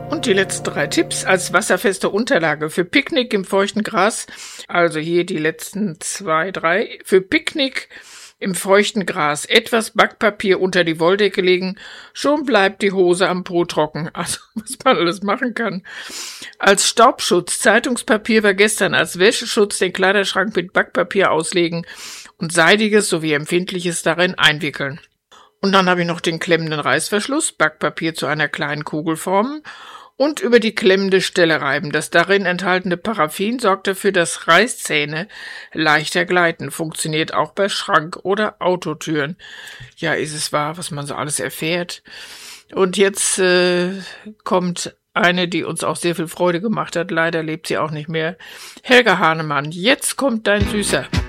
Und die letzten 3 Tipps als wasserfeste Unterlage für Picknick im feuchten Gras. Also hier die letzten 2, 3. Für Picknick im feuchten Gras etwas Backpapier unter die Wolldecke legen, schon bleibt die Hose am Po trocken. Also was man alles machen kann. Als Staubschutz Zeitungspapier war gestern, als Wäscheschutz den Kleiderschrank mit Backpapier auslegen und seidiges sowie empfindliches darin einwickeln. Und dann habe ich noch den klemmenden Reißverschluss, Backpapier zu einer kleinen Kugel formen und über die klemmende Stelle reiben. Das darin enthaltene Paraffin sorgt dafür, dass Reißzähne leichter gleiten. Funktioniert auch bei Schrank- oder Autotüren. Ja, ist es wahr, was man so alles erfährt. Und jetzt kommt eine, die uns auch sehr viel Freude gemacht hat. Leider lebt sie auch nicht mehr. Helga Hahnemann, jetzt kommt dein Süßer.